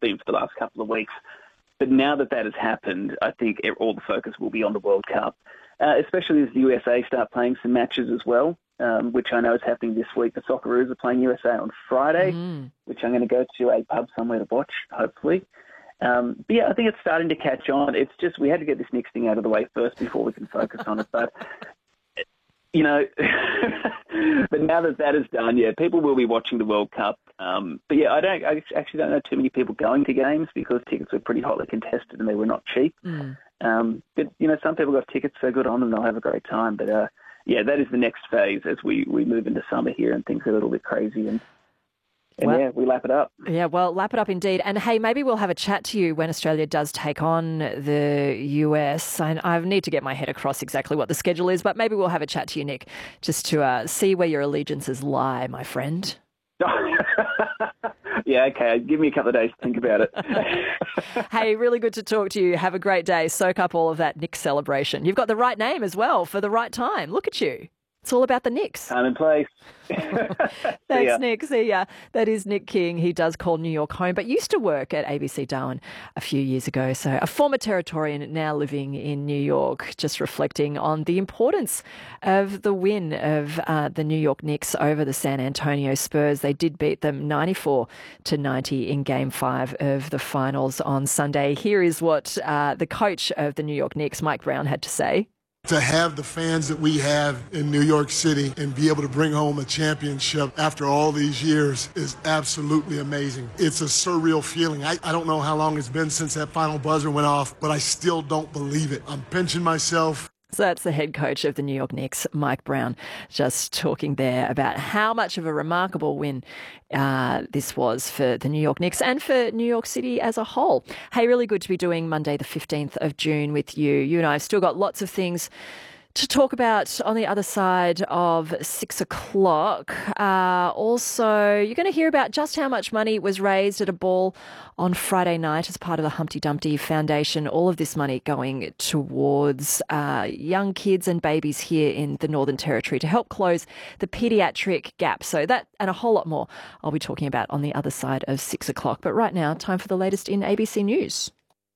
been for the last couple of weeks. But now that has happened, I think all the focus will be on the World Cup, especially as the USA start playing some matches as well, which I know is happening this week. The Socceroos are playing USA on Friday, which I'm going to go to a pub somewhere to watch, hopefully. But yeah, I think it's starting to catch on. It's just we had to get this Knicks thing out of the way first before we can focus on it. But, you know, but now that is done, yeah, people will be watching the World Cup. But yeah, I actually don't know too many people going to games because tickets were pretty hotly contested and they were not cheap. But, you know, some people got tickets so good on them, they'll have a great time. But, yeah, that is the next phase as we move into summer here and things are a little bit crazy. And yeah, we lap it up. Yeah, well, lap it up indeed. And hey, maybe we'll have a chat to you when Australia does take on the US. I need to get my head across exactly what the schedule is, but maybe we'll have a chat to you, Nick, just to see where your allegiances lie, my friend. Yeah, okay. Give me a couple of days to think about it. Hey, really good to talk to you. Have a great day. Soak up all of that Nick celebration. You've got the right name as well for the right time. Look at you. It's all about the Knicks. Time and place. Thanks, Nick. See ya. That is Nick King. He does call New York home, but used to work at ABC Darwin a few years ago. So a former Territorian now living in New York, just reflecting on the importance of the win of the New York Knicks over the San Antonio Spurs. They did beat them 94-90 in Game 5 of the finals on Sunday. Here is what the coach of the New York Knicks, Mike Brown, had to say. To have the fans that we have in New York City and be able to bring home a championship after all these years is absolutely amazing. It's a surreal feeling. I don't know how long it's been since that final buzzer went off, but I still don't believe it. I'm pinching myself. So that's the head coach of the New York Knicks, Mike Brown, just talking there about how much of a remarkable win this was for the New York Knicks and for New York City as a whole. Hey, really good to be doing Monday the 15th of June with you. You and I have still got lots of things to talk about on the other side of 6 o'clock. Also, you're going to hear about just how much money was raised at a ball on Friday night as part of the Humpty Dumpty Foundation. All of this money going towards young kids and babies here in the Northern Territory to help close the paediatric gap. So that and a whole lot more I'll be talking about on the other side of 6 o'clock. But right now, time for the latest in ABC News.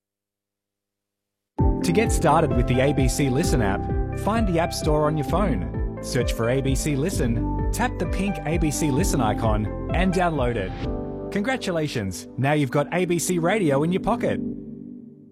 To get started with the ABC Listen app, find the App Store on your phone, search for ABC Listen, tap the pink ABC Listen icon and download it. Congratulations, now you've got ABC Radio in your pocket.